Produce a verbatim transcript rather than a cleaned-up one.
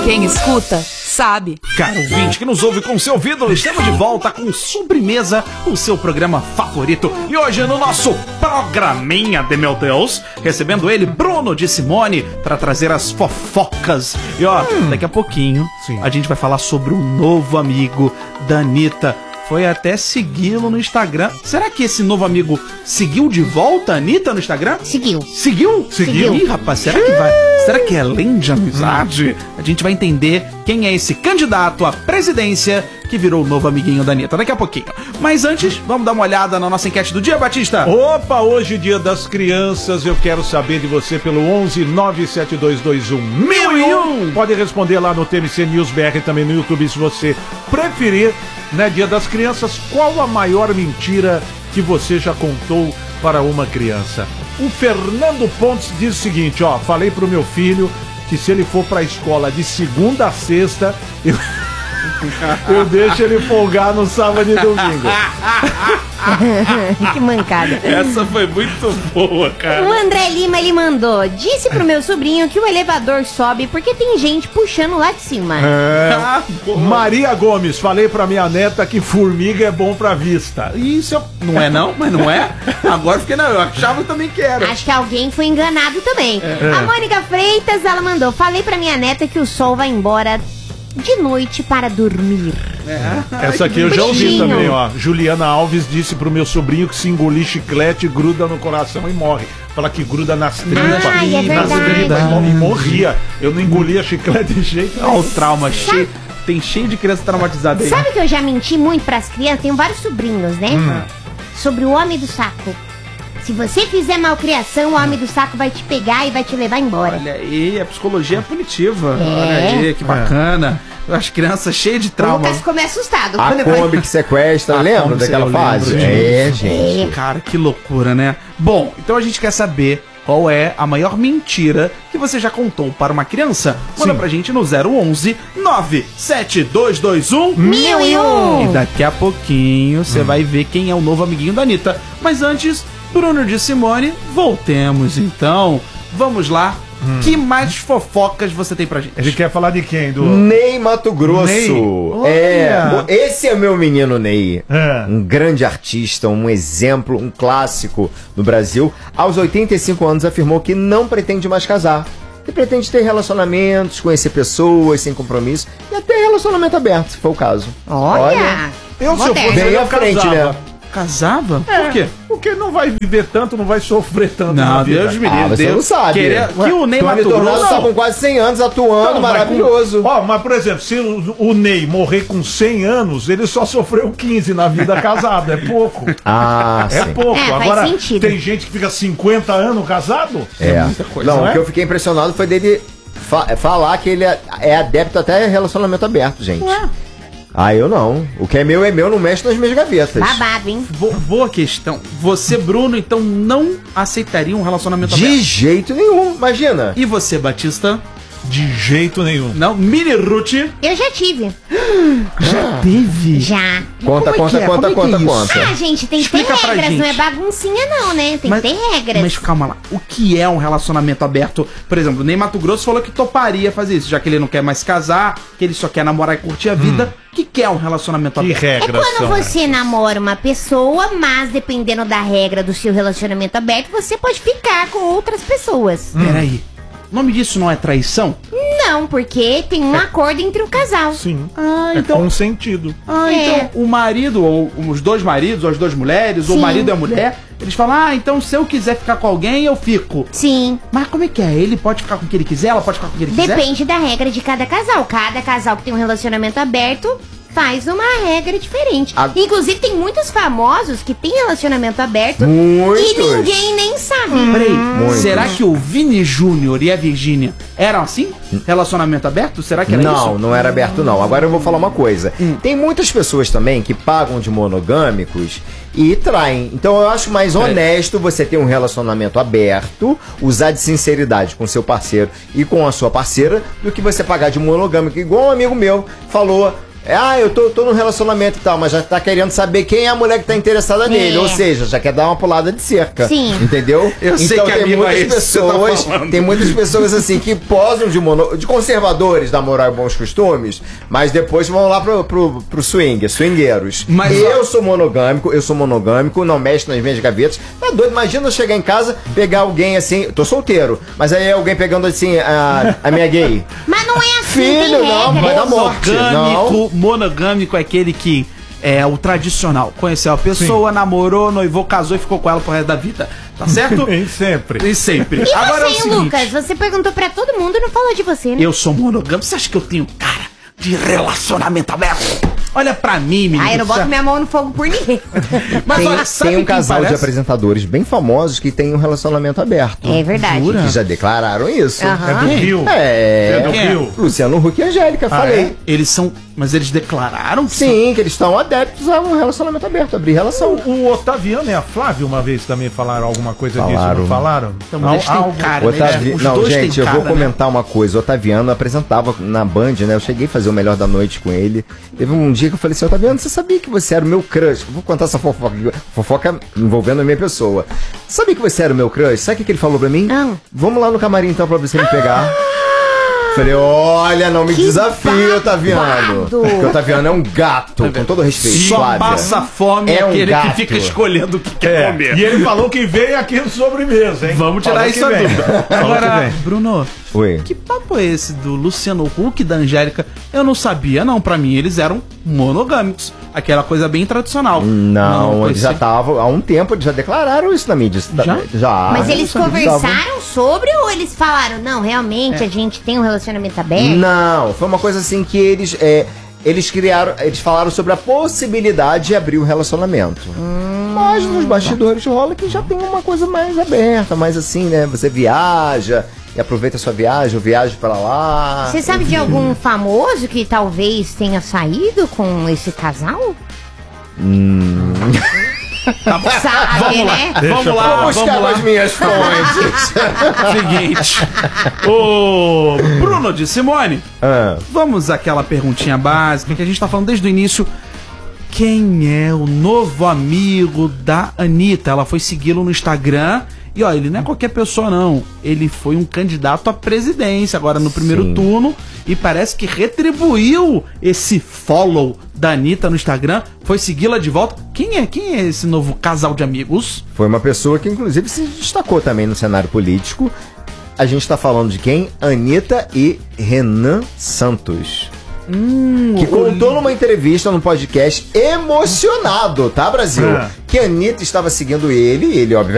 Quem escuta, sabe. Caro ouvinte que nos ouve com seu ouvido, estamos de volta com Sobremesa, o seu programa favorito. E hoje no nosso programinha de meu Deus, recebendo ele, Bruno de Simone, para trazer as fofocas. E ó, hum. daqui a pouquinho, Sim. a gente vai falar sobre o novo amigo da Anitta. Foi até segui-lo no Instagram. Será que esse novo amigo seguiu de volta a Anitta no Instagram? Seguiu. Seguiu? Seguiu. Ih, rapaz, será que vai? Será que é além de amizade? A gente vai entender quem é esse candidato à presidência que virou o novo amiguinho da Anitta daqui a pouquinho. Mas antes, vamos dar uma olhada na nossa enquete do dia, Batista? Opa, hoje dia das crianças, eu quero saber de você pelo onze nove sete dois dois um mil e um. Pode responder lá no T M C News B R, também no YouTube, se você preferir. Né, dia das crianças, qual a maior mentira que você já contou para uma criança? O Fernando Pontes diz o seguinte, ó, falei pro meu filho que se ele for pra escola de segunda a sexta, eu, eu deixo ele folgar no sábado e domingo. Que mancada. Essa foi muito boa, cara. O André Lima, ele mandou: disse pro meu sobrinho que o elevador sobe porque tem gente puxando lá de cima. É. Ah, Maria Gomes, falei pra minha neta que formiga é bom pra vista. Isso eu... não é não, mas não é. Agora fiquei, não, eu achava também que era. Acho que alguém foi enganado também. É. A Mônica Freitas, ela mandou: falei pra minha neta que o sol vai embora de noite para dormir. É. Essa aqui eu já ouvi também, ó. Juliana Alves disse pro meu sobrinho que se engolir chiclete, gruda no coração e morre. Fala que gruda nas tripas. Ai, é nas tripas e morria. Eu não engolia chiclete de jeito nenhum. Olha o trauma cheio. Tem cheio de criança traumatizada aí. Sabe que eu já menti muito pras crianças? Tenho vários sobrinhos, né? Hum. Sobre o homem do saco. Se você fizer malcriação, o homem do saco vai te pegar e vai te levar embora. Olha aí, a psicologia é punitiva. É. Olha aí, que bacana. É. As crianças cheias de trauma. O Lucas ficou meio assustado. A Kombi que sequestra, a lembra Kombi, daquela fase? Lembro, é, gente. É. Cara, que loucura, né? Bom, então a gente quer saber qual é a maior mentira que você já contou para uma criança. Manda Sim. pra gente no zero onze nove sete dois dois um mil e um. E daqui a pouquinho você hum. vai ver quem é o novo amiguinho da Anitta. Mas antes, Bruno de Simone, voltemos então. Vamos lá. Hum. Que mais fofocas você tem pra gente? A gente quer falar de quem? Do Ney Mato Grosso. Ney. É, esse é meu menino Ney. É. Um grande artista, um exemplo, um clássico no Brasil. Aos oitenta e cinco anos afirmou que não pretende mais casar. Que pretende ter relacionamentos, conhecer pessoas sem compromisso e até relacionamento aberto, se for o caso. Olha, Olha eu se eu fosse bem à frente, né? Casava? É, por quê? Porque não vai viver tanto, não vai sofrer tanto. Não, Deus me livre. Ah, você Deus não sabe. Queria... Que o Ney Mato Grosso tá com quase cem anos atuando, não, maravilhoso. Ó, mas por exemplo, se o, o Ney morrer com cem anos, ele só sofreu quinze na vida casada, é pouco. Ah, é sim. pouco. É, Agora, faz sentido. tem gente que fica cinquenta anos casado? É. É muita coisa, não, não o é? que eu fiquei impressionado foi dele fa falar que ele é, é adepto até a relacionamento aberto, gente. Ué. Ah, eu não. O que é meu é meu, não mexe nas minhas gavetas. Babado, hein? Bo boa questão. Você, Bruno, então não aceitaria um relacionamento De aberto? jeito nenhum, imagina. E você, Batista? De jeito nenhum. Não, Mini Ruth. Eu já tive. Já teve? Já. Conta, Como é conta, que é? conta, Como é que conta, é conta. Ah, gente, tem que ter Explica pra regras, gente. não é baguncinha não, né? Tem Mas- que ter regras. Mas calma lá, o que é um relacionamento aberto? Por exemplo, o Ney Mato Grosso falou que toparia fazer isso, já que ele não quer mais casar, que ele só quer namorar e curtir a vida. O que, que é um relacionamento Que aberto? É regras quando são? você namora uma pessoa, mas dependendo da regra do seu relacionamento aberto, você pode ficar com outras pessoas. Hum. Peraí, o nome disso não é traição? Não, porque tem um acordo entre o casal. Sim. Ah, É então... consentido. Ah, É. então o marido, ou os dois maridos, ou as duas mulheres, ou o Sim. marido e a mulher, eles falam, ah, então se eu quiser ficar com alguém, eu fico. Sim. Mas como é que é? Ele pode ficar com quem ele quiser, ela pode ficar com quem ele quiser? Depende da regra de cada casal. Cada casal que tem um relacionamento aberto faz uma regra diferente. A- Inclusive, tem muitos famosos que têm relacionamento aberto Muitos. e ninguém nem sabe. Peraí, Muitos. será que o Vini Júnior e a Virgínia eram assim? Relacionamento aberto? Será que era Não, isso? não era aberto não. Agora eu vou falar uma coisa. Hum. Tem muitas pessoas também que pagam de monogâmicos e traem. Então eu acho mais honesto você ter um relacionamento aberto, usar de sinceridade com seu parceiro e com a sua parceira, do que você pagar de monogâmico. Igual um amigo meu falou É, ah, eu tô, tô num relacionamento e tal, mas já tá querendo saber quem é a mulher que tá interessada nele. Ou seja, já quer dar uma pulada de cerca. Sim. Entendeu? Eu sei então que tem amigo é muitas esse que você tá pessoas. falando. Tem muitas pessoas assim que posam de, mono, de conservadores da moral e bons costumes, mas depois vão lá pro, pro, pro swing, swingueiros. Mas, eu ó, sou monogâmico, eu sou monogâmico, não mexo nas minhas gavetas. Tá doido? Imagina eu chegar em casa, pegar alguém assim, tô solteiro, mas aí alguém pegando assim a, a minha gay. Mas não é assim, Filho, tem não, regra. vai dar morte. Monogâmico, monogâmico é aquele que é o tradicional. Conheceu a pessoa, namorou, noivou, casou e ficou com ela pro resto da vida. Tá certo? Nem sempre. E sempre. E Agora é o você, seguinte, Lucas? Você perguntou pra todo mundo e não falou de você, né? eu sou monogâmico. Você acha que eu tenho cara de relacionamento aberto? Olha pra mim, menino. Ah, eu não boto minha mão no fogo por ninguém. Mas Tem, olha, sabe tem um quem casal de parece? apresentadores bem famosos que tem um relacionamento aberto. É verdade. Jura? Que já declararam isso. Aham. É do Rio. É. É do Quem é? Rio. Luciano Huck e Angélica, Ah, falei. Eles são... Mas eles declararam que Sim, que eles estão adeptos a um relacionamento aberto, abrir relação. O, o Otaviano e a Flávia uma vez também falaram alguma coisa disso, Falaram. não falaram? Então, mas eles têm Algo- cara, Otavi... né? Os Não, dois gente, têm eu vou cara, né? comentar uma coisa. O Otaviano apresentava na Band, né? Eu cheguei a fazer o Melhor da Noite com ele. Teve um dia que eu falei assim, Otaviano, você sabia que você era o meu crush? Eu vou contar essa fofoca, fofoca envolvendo a minha pessoa. Sabia que você era o meu crush? Sabe o que que ele falou pra mim? Não. Vamos lá no camarim então pra você me pegar. Falei, olha, não me Que desafia, Otaviano. babado. Porque o Otaviano é um gato, com todo respeito. Só Flávia. passa fome É um aquele gato. que fica escolhendo o que quer É, comer. e ele falou que veio aqui no sobremesa, hein? Vamos tirar Falou isso que a vem. dúvida. Falou que Agora, vem. Bruno, Oi. que papo é esse do Luciano Huck e da Angélica? Eu não sabia, não. Pra mim, eles eram monogâmicos. Aquela coisa bem tradicional. Não, pois eles já sim. estavam, há um tempo eles já declararam isso na mídia. Já? Já. Mas eles Eles estavam- conversaram sobre ou eles falaram, não, realmente a gente tem um relacionamento aberto? Não, foi uma coisa assim que eles, é, eles criaram, eles falaram sobre a possibilidade de abrir o relacionamento. Mas nos bastidores rola que já tem uma coisa mais aberta, mais assim, né? Você viaja e aproveita a sua viagem, ou viaja pra lá. Você sabe de algum famoso que talvez tenha saído com esse casal? Sabe, Vamos lá, né? vamos eu lá, Vou vamos buscar lá. as minhas fontes. Seguinte. Ô, Bruno de Simone, Ah, vamos àquela perguntinha básica que a gente tá falando desde o início. Quem é o novo amigo da Anitta? Ela foi segui-lo no Instagram. E ó, ele não é qualquer pessoa, não. Ele foi um candidato à presidência agora no primeiro Sim. turno. E parece que retribuiu esse follow da Anitta no Instagram. Foi segui-la de volta. Quem é? Quem é esse novo casal de amigos? foi uma pessoa que inclusive se destacou também no cenário político. A gente tá falando de quem? Anitta e Renan Santos. Hum, Que contou numa entrevista no podcast emocionado, tá, Brasil? Ah. Que a Anitta estava seguindo ele, ele, obviamente.